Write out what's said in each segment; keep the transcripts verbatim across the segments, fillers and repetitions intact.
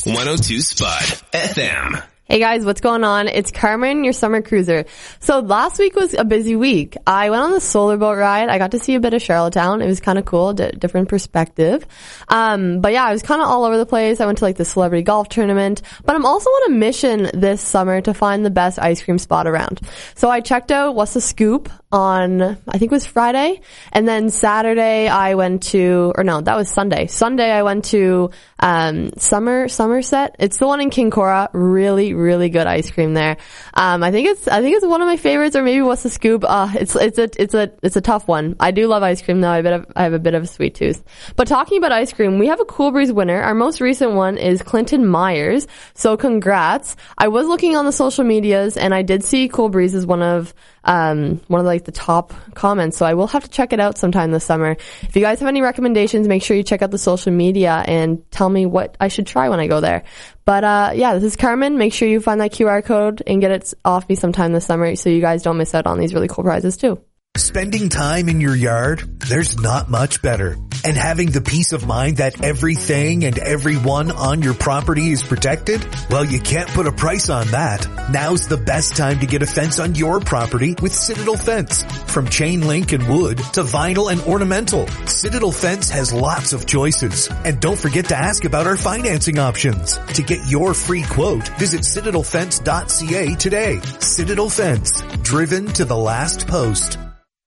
one oh two Spot F M. Hey guys, what's going on? It's Carmen, your summer cruiser. So last week was a busy week. I went on the solar boat ride. I got to see a bit of Charlottetown. It was kind of cool, d- different perspective. Um, but yeah, I was kind of all over the place. I went to like the celebrity golf tournament, but I'm also on a mission this summer to find the best ice cream spot around. So I checked out What's the Scoop on, I think it was Friday. And then Saturday I went to, or no, that was Sunday. Sunday I went to, um, Summer, Somerset. It's the one in King Cora. Really, really good ice cream there. Um, I think it's, I think it's one of my favorites, or maybe What's the Scoop? Uh, it's, it's a, it's a, it's a tough one. I do love ice cream though. I, bit of, I have a bit of a sweet tooth. But talking about ice cream, we have a Cool Breeze winner. Our most recent one is Clinton Myers. So congrats. I was looking on the social medias and I did see Cool Breeze as one of, um, one of like the top comments. So I will have to check it out sometime this summer. If you guys have any recommendations, make sure you check out the social media and tell me what I should try when I go there. But, uh, yeah, this is Carmen. Make sure you find that Q R code and get it off me sometime this summer so you guys don't miss out on these really cool prizes too. Spending time in your yard, there's not much better. And having the peace of mind that everything and everyone on your property is protected? Well, you can't put a price on that. Now's the best time to get a fence on your property with Citadel Fence. From chain link and wood to vinyl and ornamental, Citadel Fence has lots of choices. And don't forget to ask about our financing options. To get your free quote, visit citadel fence dot c a today. Citadel Fence, driven to the last post.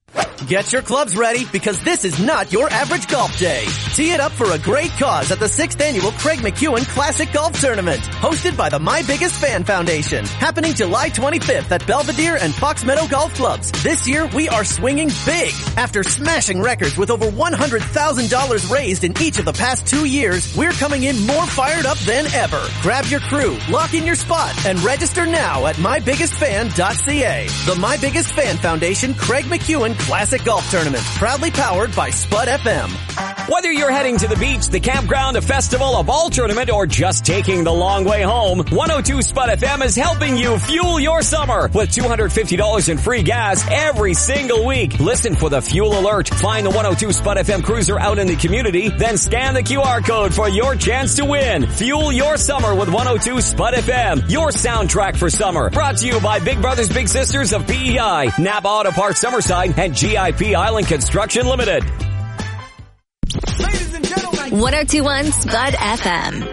Get your clubs ready because this is not your average golf day. Tee it up for a great cause at the sixth Annual Craig McEwen Classic Golf Tournament, hosted by the My Biggest Fan Foundation, happening July twenty-fifth at Belvedere and Fox Meadow Golf Clubs. This year, we are swinging big. After smashing records with over one hundred thousand dollars raised in each of the past two years, we're coming in more fired up than ever. Grab your crew, lock in your spot, and register now at my biggest fan dot c a. The My Biggest Fan Foundation Craig McEwen Classic Golf Tournament, proudly powered by Spud F M. Whether you're heading to the beach, the campground, a festival, a ball tournament, or just taking the long way home, one oh two Spud F M is helping you fuel your summer with two hundred fifty dollars in free gas every single week. Listen for the fuel alert. Find the one oh two Spud F M cruiser out in the community, then scan the Q R code for your chance to win. Fuel your summer with one oh two Spud F M, your soundtrack for summer. Brought to you by Big Brothers Big Sisters of P E I, Napa Auto Parts Summerside, and G I P Island Construction Limited. one oh two one Spud F M.